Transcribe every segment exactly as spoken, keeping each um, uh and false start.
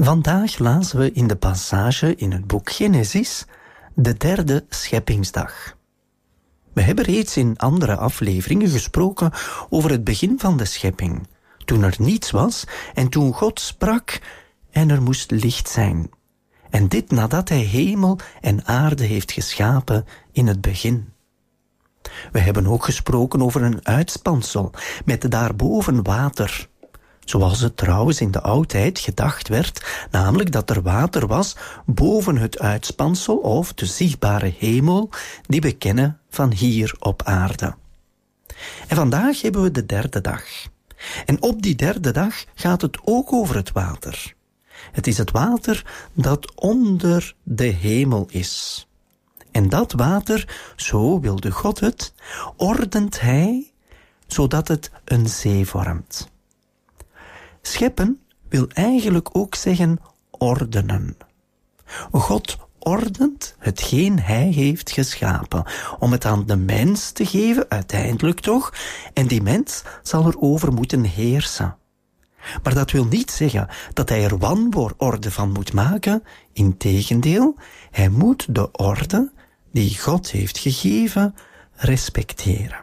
Vandaag lazen we in de passage in het boek Genesis de derde scheppingsdag. We hebben reeds in andere afleveringen gesproken over het begin van de schepping, toen er niets was en toen God sprak en er moest licht zijn. En dit nadat hij hemel en aarde heeft geschapen in het begin. We hebben ook gesproken over een uitspansel met daarboven water. Zoals het trouwens in de oudheid gedacht werd, namelijk dat er water was boven het uitspansel of de zichtbare hemel die we kennen van hier op aarde. En vandaag hebben we de derde dag. En op die derde dag gaat het ook over het water. Het is het water dat onder de hemel is. En dat water, zo wilde God het, ordent hij, zodat het een zee vormt. Scheppen wil eigenlijk ook zeggen ordenen. God ordent hetgeen hij heeft geschapen, om het aan de mens te geven, uiteindelijk toch, en die mens zal erover moeten heersen. Maar dat wil niet zeggen dat hij er wanorde van moet maken. Integendeel, hij moet de orde die God heeft gegeven respecteren.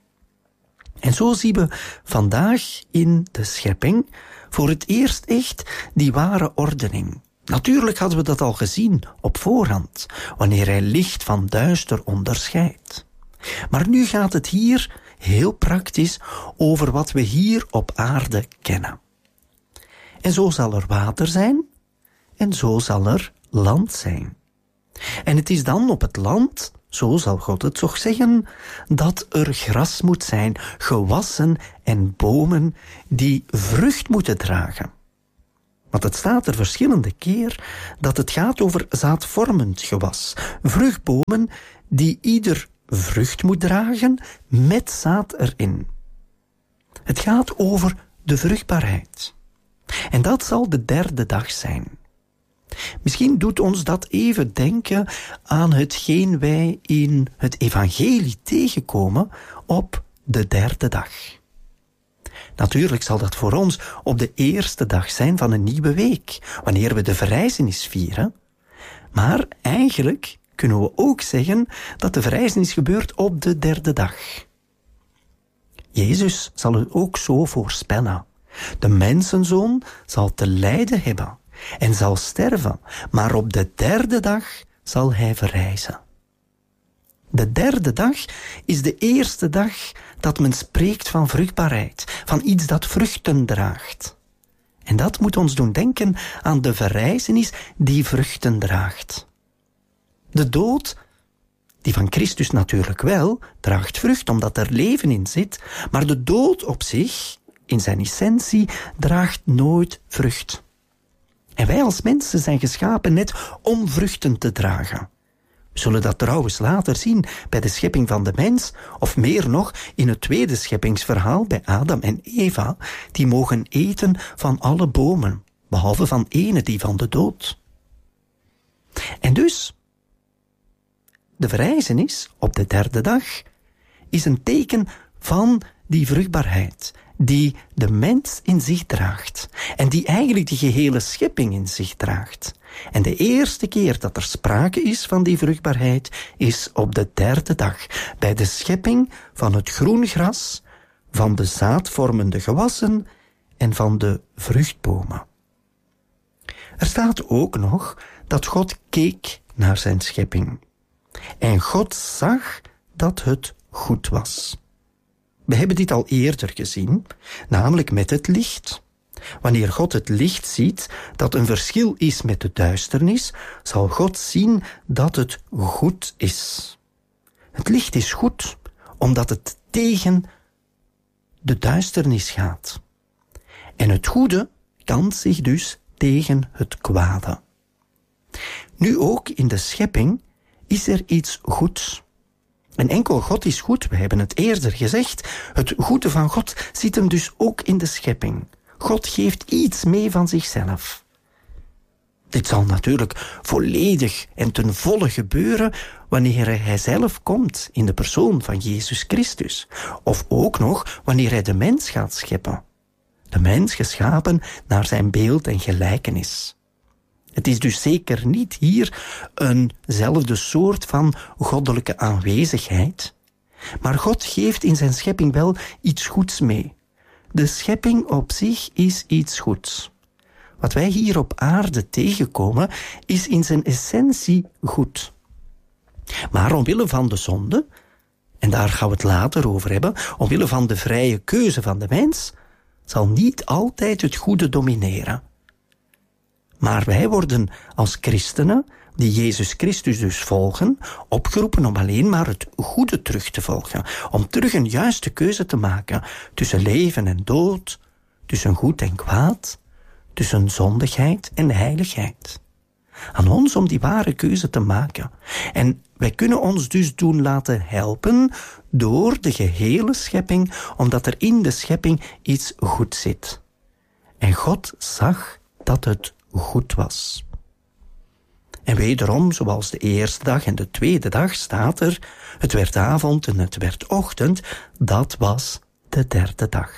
En zo zien we vandaag in de schepping voor het eerst echt die ware ordening. Natuurlijk hadden we dat al gezien op voorhand, wanneer hij licht van duister onderscheidt. Maar nu gaat het hier heel praktisch over wat we hier op aarde kennen. En zo zal er water zijn en zo zal er land zijn. En het is dan op het land, zo zal God het toch zeggen, dat er gras moet zijn, gewassen en bomen die vrucht moeten dragen. Want het staat er verschillende keer dat het gaat over zaadvormend gewas. Vruchtbomen die ieder vrucht moet dragen met zaad erin. Het gaat over de vruchtbaarheid. En dat zal de derde dag zijn. Misschien doet ons dat even denken aan hetgeen wij in het evangelie tegenkomen op de derde dag. Natuurlijk zal dat voor ons op de eerste dag zijn van een nieuwe week, wanneer we de verrijzenis vieren. Maar eigenlijk kunnen we ook zeggen dat de verrijzenis gebeurt op de derde dag. Jezus zal het ook zo voorspellen. De mensenzoon zal te lijden hebben en zal sterven, maar op de derde dag zal hij verrijzen. De derde dag is de eerste dag dat men spreekt van vruchtbaarheid, van iets dat vruchten draagt. En dat moet ons doen denken aan de verrijzenis die vruchten draagt. De dood, die van Christus natuurlijk wel, draagt vrucht omdat er leven in zit, maar de dood op zich, in zijn essentie, draagt nooit vrucht. En wij als mensen zijn geschapen net om vruchten te dragen. We zullen dat trouwens later zien bij de schepping van de mens, of meer nog in het tweede scheppingsverhaal bij Adam en Eva, die mogen eten van alle bomen, behalve van ene die van de dood. En dus, de verrijzenis op de derde dag is een teken van die vruchtbaarheid, die de mens in zich draagt en die eigenlijk de gehele schepping in zich draagt. En de eerste keer dat er sprake is van die vruchtbaarheid is op de derde dag, bij de schepping van het groen gras, van de zaadvormende gewassen en van de vruchtbomen. Er staat ook nog dat God keek naar zijn schepping. En God zag dat het goed was. We hebben dit al eerder gezien, namelijk met het licht. Wanneer God het licht ziet dat een verschil is met de duisternis, zal God zien dat het goed is. Het licht is goed, omdat het tegen de duisternis gaat. En het goede kan zich dus tegen het kwade. Nu ook in de schepping is er iets goeds. En enkel God is goed, we hebben het eerder gezegd. Het goede van God zit hem dus ook in de schepping. God geeft iets mee van zichzelf. Dit zal natuurlijk volledig en ten volle gebeuren wanneer hij zelf komt in de persoon van Jezus Christus. Of ook nog wanneer hij de mens gaat scheppen. De mens geschapen naar zijn beeld en gelijkenis. Het is dus zeker niet hier eenzelfde soort van goddelijke aanwezigheid. Maar God geeft in zijn schepping wel iets goeds mee. De schepping op zich is iets goeds. Wat wij hier op aarde tegenkomen, is in zijn essentie goed. Maar omwille van de zonde, en daar gaan we het later over hebben, omwille van de vrije keuze van de mens, zal niet altijd het goede domineren. Maar wij worden als christenen, die Jezus Christus dus volgen, opgeroepen om alleen maar het goede terug te volgen. Om terug een juiste keuze te maken tussen leven en dood, tussen goed en kwaad, tussen zondigheid en heiligheid. Aan ons om die ware keuze te maken. En wij kunnen ons dus doen laten helpen door de gehele schepping, omdat er in de schepping iets goed zit. En God zag dat het goed was. En wederom, zoals de eerste dag en de tweede dag, staat er, het werd avond en het werd ochtend, dat was de derde dag.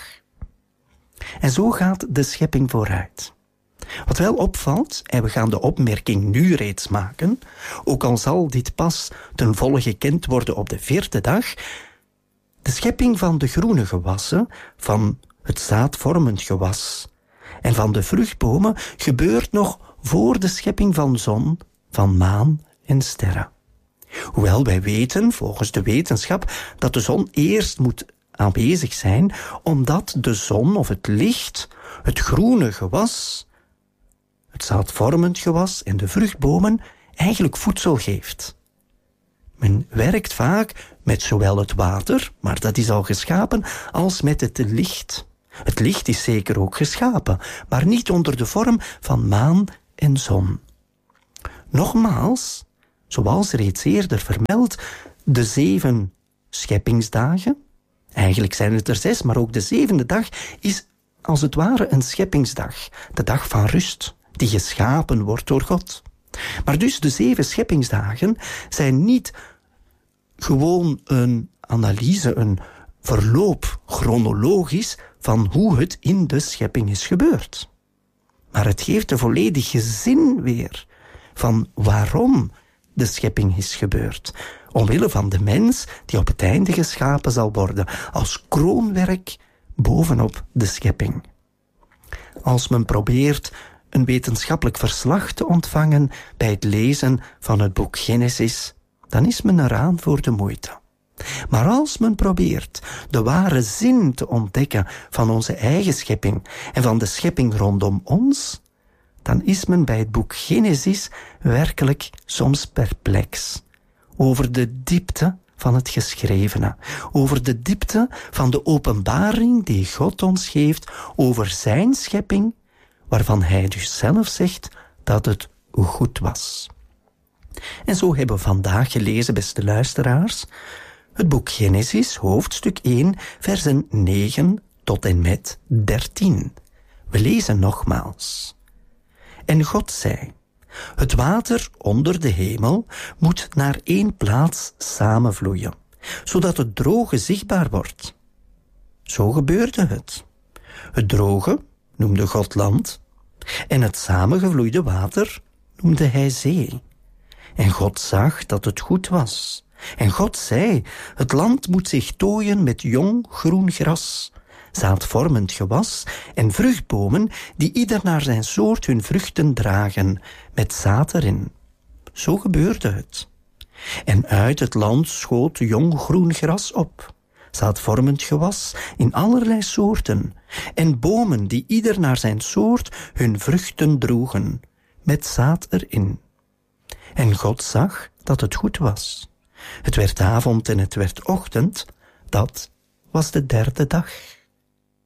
En zo gaat de schepping vooruit. Wat wel opvalt, en we gaan de opmerking nu reeds maken, ook al zal dit pas ten volle gekend worden op de vierde dag, de schepping van de groene gewassen, van het zaadvormend gewas en van de vruchtbomen gebeurt nog voor de schepping van zon, van maan en sterren. Hoewel wij weten, volgens de wetenschap, dat de zon eerst moet aanwezig zijn, omdat de zon of het licht, het groene gewas, het zaadvormend gewas en de vruchtbomen eigenlijk voedsel geeft. Men werkt vaak met zowel het water, maar dat is al geschapen, als met het licht. Het licht is zeker ook geschapen, maar niet onder de vorm van maan en zon. Nogmaals, zoals reeds eerder vermeld, de zeven scheppingsdagen, eigenlijk zijn het er zes, maar ook de zevende dag is als het ware een scheppingsdag, de dag van rust, die geschapen wordt door God. Maar dus de zeven scheppingsdagen zijn niet gewoon een analyse, een verloop chronologisch van hoe het in de schepping is gebeurd. Maar het geeft de volledige zin weer van waarom de schepping is gebeurd. Omwille van de mens die op het einde geschapen zal worden als kroonwerk bovenop de schepping. Als men probeert een wetenschappelijk verslag te ontvangen bij het lezen van het boek Genesis, dan is men eraan voor de moeite. Maar als men probeert de ware zin te ontdekken van onze eigen schepping en van de schepping rondom ons, dan is men bij het boek Genesis werkelijk soms perplex over de diepte van het geschrevene, over de diepte van de openbaring die God ons geeft over zijn schepping, waarvan hij dus zelf zegt dat het goed was. En zo hebben we vandaag gelezen, beste luisteraars, het boek Genesis, hoofdstuk één, versen negen tot en met dertien. We lezen nogmaals. En God zei, het water onder de hemel moet naar één plaats samenvloeien, zodat het droge zichtbaar wordt. Zo gebeurde het. Het droge noemde God land, en het samengevloeide water noemde hij zee. En God zag dat het goed was. En God zei, het land moet zich tooien met jong groen gras, zaadvormend gewas en vruchtbomen die ieder naar zijn soort hun vruchten dragen, met zaad erin. Zo gebeurde het. En uit het land schoot jong groen gras op, zaadvormend gewas in allerlei soorten, en bomen die ieder naar zijn soort hun vruchten droegen, met zaad erin. En God zag dat het goed was. Het werd avond en het werd ochtend, dat was de derde dag.